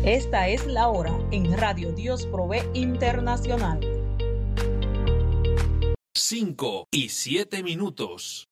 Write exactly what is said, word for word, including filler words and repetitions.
Esta es la hora en Radio Dios Provee Internacional. Cinco y siete minutos.